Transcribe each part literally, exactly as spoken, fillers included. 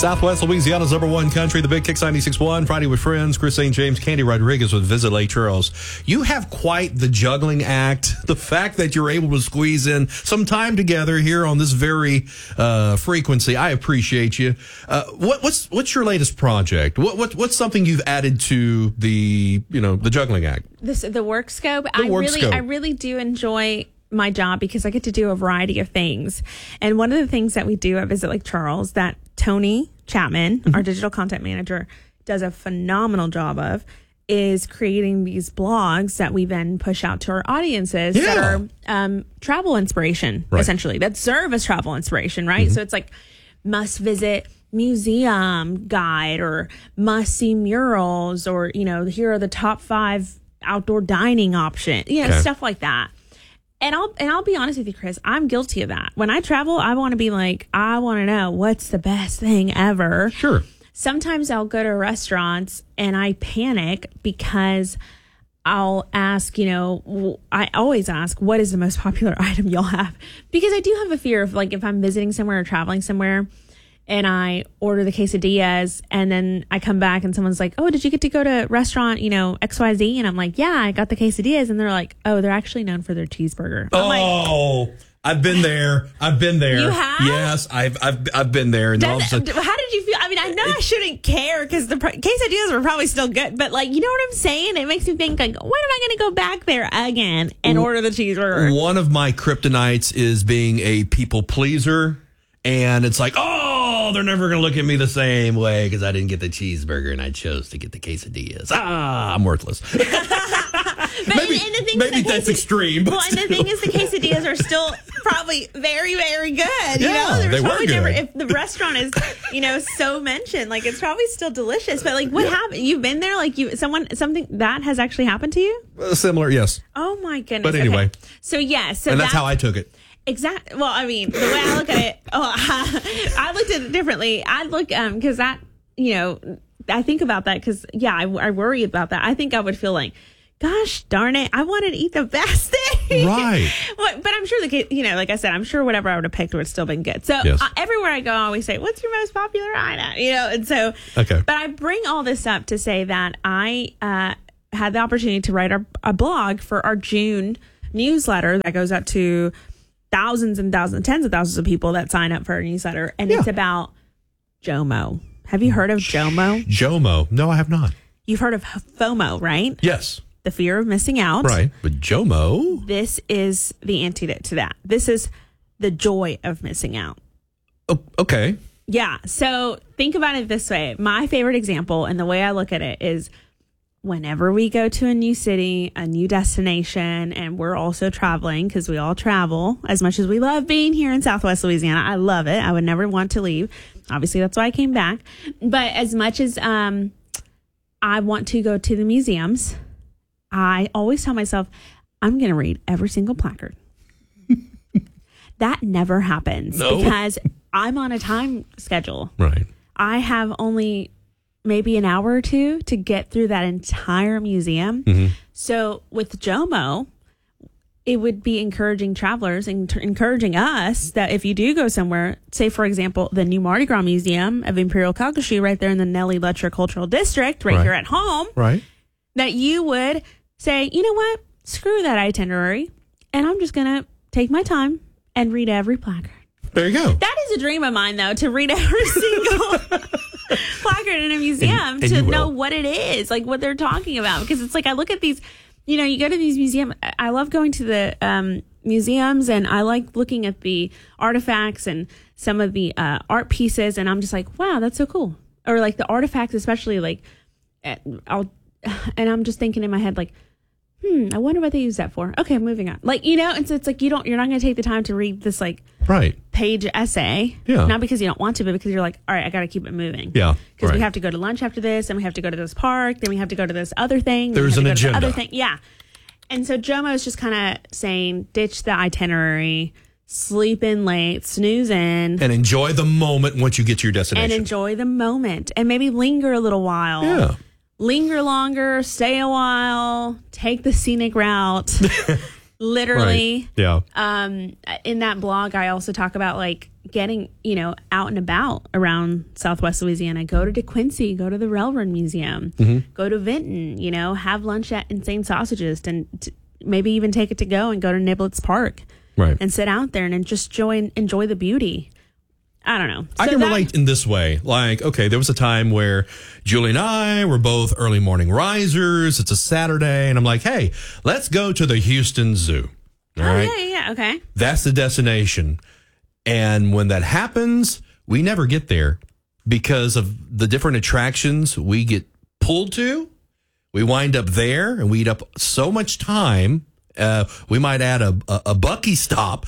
Southwest Louisiana's number one country, the Big Kicks ninety-six point one, Friday with Friends, Chris Saint James, Candy Rodriguez with Visit Lake Charles. You have quite the juggling act. The fact that you're able to squeeze in some time together here on this very uh, frequency, I appreciate you. Uh, what, what's what's your latest project? What, what what's something you've added to the you know the juggling act? This the work scope. The I work really scope. I really do enjoy my job because I get to do a variety of things. And one of the things that we do at Visit Lake Charles that Tony Chapman, mm-hmm. our digital content manager, does a phenomenal job of is creating these blogs that we then push out to our audiences yeah. that are um, travel inspiration, right. essentially, that serve as travel inspiration, right? Mm-hmm. So it's like must visit museum guide or must see murals or, you know, here are the top five outdoor dining options, you know, okay. stuff like that. And I'll and I'll be honest with you, Chris, I'm guilty of that. When I travel, I want to be like, I want to know what's the best thing ever. Sure. Sometimes I'll go to restaurants and I panic because I'll ask, you know, I always ask, what is the most popular item y'all have? Because I do have a fear of, like, if I'm visiting somewhere or traveling somewhere and I order the quesadillas and then I come back and someone's like, oh, did you get to go to restaurant, you know, X Y Z? And I'm like, yeah, I got the quesadillas. And they're like, oh, they're actually known for their cheeseburger. I'm oh, like, I've been there. I've been there. You have? Yes, I've I've I've been there. And all of a sudden, how did you feel? I mean, I know I shouldn't care because the quesadillas were probably still good, but, like, you know what I'm saying? It makes me think, like, when am I going to go back there again and order the cheeseburger? One of my kryptonites is being a people pleaser, and it's like, oh, they're never going to look at me the same way because I didn't get the cheeseburger and I chose to get the quesadillas. Ah, I'm worthless. But maybe and, and the thing maybe the that's quesad- extreme. Well, and the thing is, the quesadillas are still probably very, very good. You Yeah, know, There's they were probably good. Never, if the restaurant is, you know, so mentioned, like, it's probably still delicious. But, like, what Yeah. happened? You've been there, like, you someone something that has actually happened to you? Uh, similar, yes. Oh my goodness! But anyway, okay. so yeah, so and that's that, how I took it. Exactly. Well, I mean, the way I look at it, oh, I looked at it differently. I look, um, because that, you know, I think about that because, yeah, I, I worry about that. I think I would feel like, gosh darn it, I wanted to eat the best thing. Right. Well, but I'm sure, the you know, like I said, I'm sure whatever I would have picked would have still been good. So Yes. uh, everywhere I go, I always say, what's your most popular item? You know, and so, Okay. but I bring all this up to say that I uh, had the opportunity to write a, a blog for our June newsletter that goes out to thousands and thousands, tens of thousands of people that sign up for our newsletter. And Yeah. it's about JOMO. Have you heard of JOMO? JOMO. No, I have not. You've heard of FOMO, right? Yes. The fear of missing out. Right. But JOMO. This is the antidote to that. This is the joy of missing out. Oh, okay. Yeah. So think about it this way. My favorite example and the way I look at it is whenever we go to a new city, a new destination, and we're also traveling because we all travel as much as we love being here in Southwest Louisiana. I love it. I would never want to leave. Obviously, that's why I came back. But as much as um, I want to go to the museums, I always tell myself, I'm going to read every single placard. That never happens No. because I'm on a time schedule. Right. I have only maybe an hour or two to get through that entire museum. Mm-hmm. So with JOMO, it would be encouraging travelers and t- encouraging us that if you do go somewhere, say, for example, the new Mardi Gras Museum of Imperial Calcasieu right there in the Nellie Letcher Cultural District right, Right. here at home, Right. that you would say, you know what, screw that itinerary, and I'm just going to take my time and read every placard. There you go. That is a dream of mine, though, to read every single placard in a museum And- and to you will. know what it is, like what they're talking about. Because it's like I look at these, you know, you go to these museums. I love going to the um, museums and I like looking at the artifacts and some of the uh, art pieces. And I'm just like, wow, that's so cool. Or like the artifacts, especially like, I'll, and I'm just thinking in my head, like, hmm, I wonder what they use that for. Okay, moving on. Like, you know, and so it's like you don't, you're not going to take the time to read this like Right. page essay. Yeah. Not because you don't want to, but because you're like, all right, I got to keep it moving. Yeah. Because Right. we have to go to lunch after this, and we have to go to this park, then we have to go to this other thing. then we There's have an to go to the agenda. Other thing. Yeah. And so JOMO is just kind of saying, ditch the itinerary, sleep in late, snooze in, And enjoy the moment once you get to your destination. and enjoy the moment, and maybe linger a little while. Yeah. Linger longer, stay a while, take the scenic route. Literally. Right. Yeah. Um, in that blog, I also talk about like getting, you know, out and about around Southwest Louisiana. Go to DeQuincy, go to the Railroad Museum, mm-hmm. go to Vinton, you know, have lunch at Insane Sausages, and t- maybe even take it to go and go to Niblets Park. Right. And sit out there and just join, enjoy the beauty. I don't know. I so can that, relate in this way. Like, okay, there was a time where Julie and I were both early morning risers. It's a Saturday. And I'm like, hey, let's go to the Houston Zoo. All oh, right. yeah, yeah, okay. That's the destination. And when that happens, we never get there because of the different attractions we get pulled to. We wind up there and we eat up so much time. Uh, we might add a, a, a Bucky stop.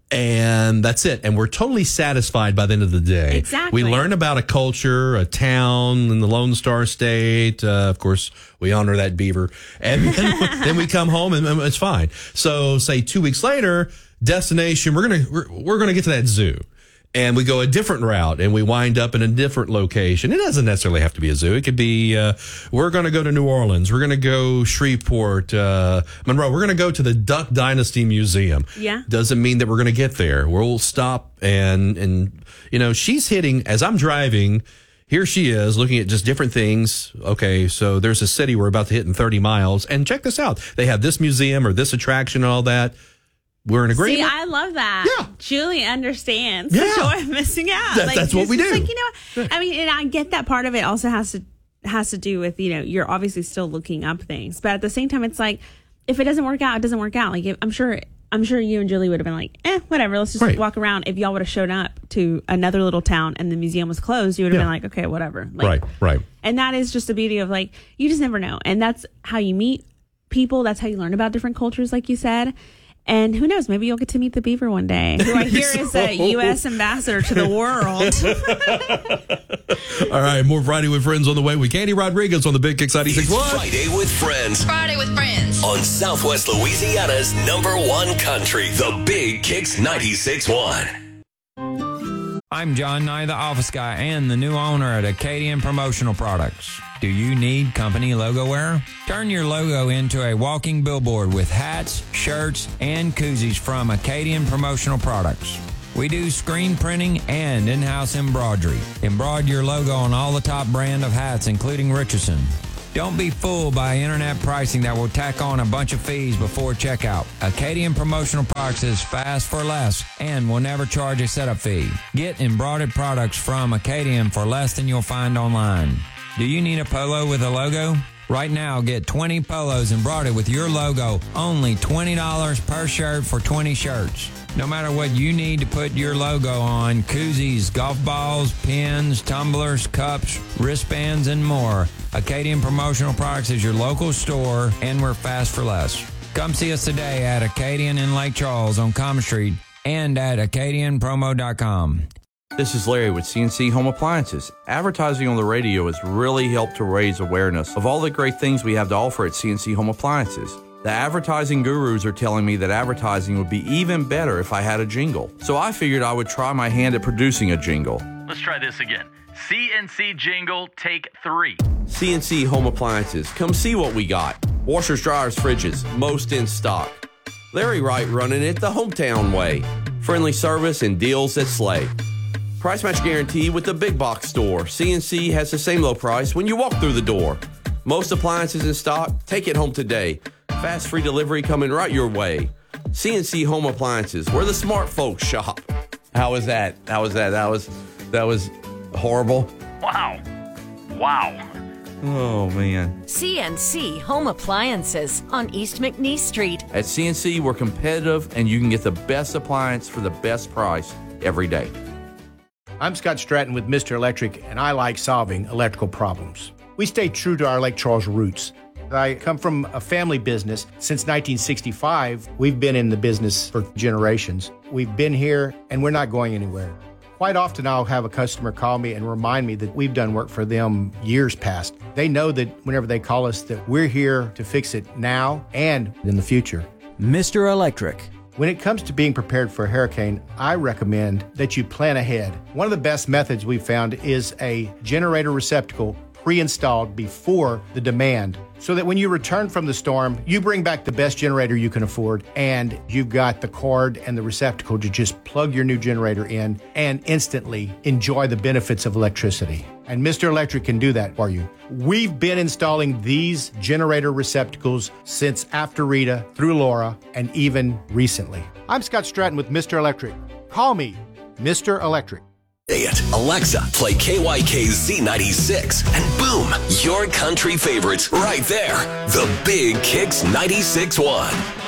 And that's it. And we're totally satisfied by the end of the day. Exactly. We learn about a culture, a town in the Lone Star State. Uh, of course, we honor that beaver. And then, then we come home and, and it's fine. So say two weeks later, destination, we're going to, we're, we're going to get to that zoo. And we go a different route and we wind up in a different location. It doesn't necessarily have to be a zoo. It could be, uh, we're going to go to New Orleans. We're going to go Shreveport, uh, Monroe. We're going to go to the Duck Dynasty Museum. Yeah. Doesn't mean that we're going to get there. We'll stop and, and, you know, she's hitting, as I'm driving, here she is looking at just different things. Okay. So there's a city we're about to hit in thirty miles and check this out. They have this museum or this attraction and all that. We're in agreement. See, I love that. Yeah. Julie understands Yeah. the joy of missing out. That, like, that's what we do. Like, you know, I mean, and I get that part of it also has to has to do with, you know, you're obviously still looking up things, but at the same time, it's like if it doesn't work out, it doesn't work out. Like if, I'm sure, I'm sure you and Julie would have been like, eh, whatever. Let's just right. walk around. If y'all would have shown up to another little town and the museum was closed, you would have Yeah. been like, okay, whatever. Like, Right. Right. And that is just the beauty of like you just never know, and that's how you meet people. That's how you learn about different cultures, like you said. And who knows, maybe you'll get to meet the beaver one day, who I hear is a U S ambassador to the world. All right, more Friday with Friends on the way with Candy Rodriguez on the Big Kicks ninety-six point one. Friday with Friends. Friday with Friends. On Southwest Louisiana's number one country, the Big Kicks ninety-six point one. I'm John Nye, the office guy and the new owner at Acadian Promotional Products. Do you need company logo wear? Turn your logo into a walking billboard with hats, shirts, and koozies from Acadian Promotional Products. We do screen printing and in-house embroidery. Embroider your logo on all the top brand of hats, including Richardson. Don't be fooled by internet pricing that will tack on a bunch of fees before checkout. Acadian Promotional Products is fast for less and will never charge a setup fee. Get embroidered products from Acadian for less than you'll find online. Do you need a polo with a logo? Right now, get twenty polos embroidered with your logo, only twenty dollars per shirt for twenty shirts. No matter what you need to put your logo on, koozies, golf balls, pins, tumblers, cups, wristbands, and more, Acadian Promotional Products is your local store, and we're fast for less. Come see us today at Acadian in Lake Charles on Common Street and at acadian promo dot com. This is Larry with C N C Home Appliances. Advertising on the radio has really helped to raise awareness of all the great things we have to offer at C N C Home Appliances. The advertising gurus are telling me that advertising would be even better if I had a jingle. So I figured I would try my hand at producing a jingle. Let's try this again. C N C jingle, take three. C N C Home Appliances. Come see what we got. Washers, dryers, fridges, most in stock. Larry Wright running it the hometown way. Friendly service and deals that slay. Price match guarantee with the big box store. C N C has the same low price when you walk through the door. Most appliances in stock. Take it home today. Fast free delivery coming right your way. C N C Home Appliances, where the smart folks shop. How was that? How was that? That was that was horrible. Wow. Wow. Oh, man. C N C Home Appliances on East McNeese Street. At C N C, we're competitive, and you can get the best appliance for the best price every day. I'm Scott Stratton with Mister Electric, and I like solving electrical problems. We stay true to our Lake Charles roots. I come from a family business. Since nineteen sixty-five, we've been in the business for generations. We've been here, and we're not going anywhere. Quite often, I'll have a customer call me and remind me that we've done work for them years past. They know that whenever they call us, that we're here to fix it now and in the future. Mister Electric. When it comes to being prepared for a hurricane, I recommend that you plan ahead. One of the best methods we've found is a generator receptacle pre-installed before the demand, so that when you return from the storm, you bring back the best generator you can afford, and you've got the cord and the receptacle to just plug your new generator in and instantly enjoy the benefits of electricity. And Mister Electric can do that for you. We've been installing these generator receptacles since after Rita, through Laura, and even recently. I'm Scott Stratton with Mister Electric. Call me Mister Electric. Say it. Alexa, play K Y K Z ninety-six, and boom, your country favorites right there. The Big Kicks ninety-six point one.